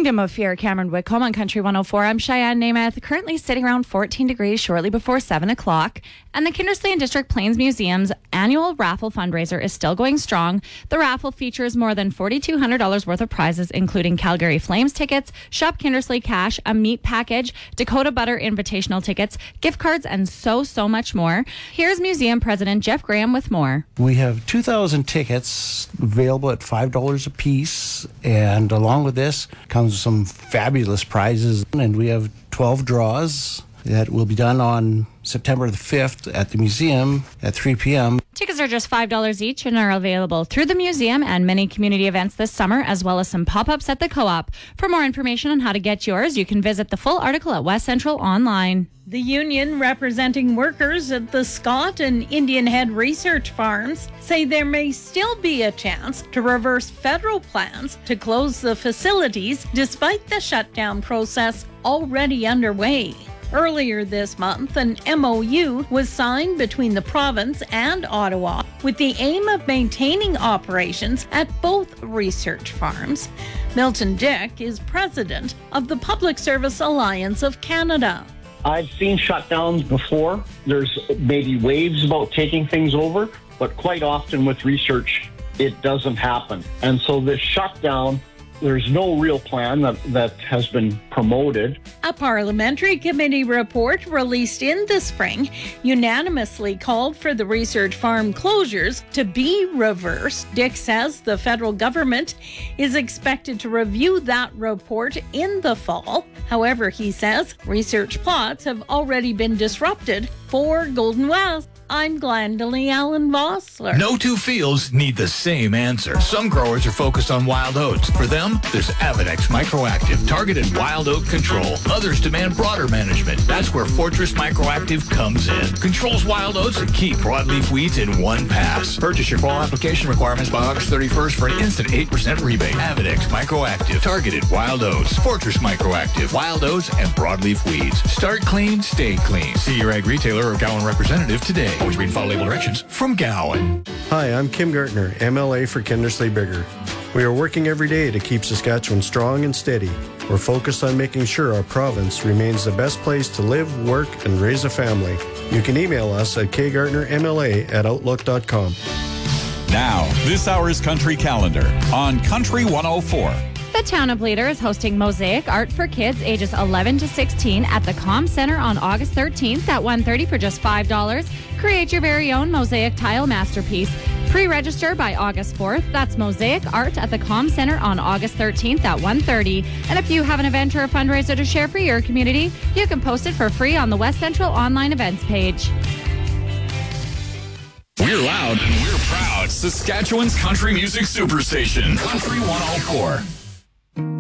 Kingdom of Fear, Cameron Whitcomb on Country 104. I'm Cheyenne Namath, currently sitting around 14 degrees shortly before 7 o'clock. And the Kindersley and District Plains Museum's annual raffle fundraiser is still going strong. The raffle features more than $4,200 worth of prizes, including Calgary Flames tickets, Shop Kindersley cash, a meat package, Dakota Butter invitational tickets, gift cards, and so much more. Here's Museum President Jeff Graham with more. We have 2,000 tickets available at $5 a piece, and along with this comes some fabulous prizes, and we have 12 draws that will be done on September the 5th at the museum at 3 p.m. Tickets are just $5 each and are available through the museum and many community events this summer, as well as some pop-ups at the co-op. For more information on how to get yours, you can visit the full article at West Central Online. The union representing workers at the Scott and Indian Head research farms say there may still be a chance to reverse federal plans to close the facilities despite the shutdown process already underway. Earlier this month, an MOU was signed between the province and Ottawa with the aim of maintaining operations at both research farms. Milton Dick is president of the Public Service Alliance of Canada. I've seen shutdowns before. There's maybe waves about taking things over, but quite often with research, it doesn't happen. And so this shutdown, there's no real plan that has been promoted. A parliamentary committee report released in the spring unanimously called for the research farm closures to be reversed. Dick says the federal government is expected to review that report in the fall. However, he says research plots have already been disrupted. For Golden West, I'm Glendalee Allen Vossler. No two fields need the same answer. Some growers are focused on wild oats. For them, there's Avedex Microactive, targeted wild oat control. Others demand broader management. That's where Fortress Microactive comes in. Controls wild oats and key broadleaf weeds in one pass. Purchase your fall application requirements by August 31st for an instant 8% rebate. Avedex Microactive, targeted wild oats. Fortress Microactive, wild oats and broadleaf weeds. Start clean, stay clean. See your ag retailer or Gowan representative today. Always read and follow label directions from Gowan. Hi, I'm Kim Gartner, MLA for Kindersley Bigger. We are working every day to keep Saskatchewan strong and steady. We're focused on making sure our province remains the best place to live, work, and raise a family. You can email us at kgartnermla@outlook.com. Now, this hour's Country Calendar on Country 104. The town of Leader is hosting Mosaic Art for Kids ages 11 to 16 at the Com Center on August 13th at 1:30 for just $5. Create your very own mosaic tile masterpiece. Pre-register by August 4th. That's Mosaic Art at the Com Center on August 13th at 1:30. And if you have an event or a fundraiser to share for your community, you can post it for free on the West Central online events page. We're loud and we're proud. Saskatchewan's country music superstation. Country 104.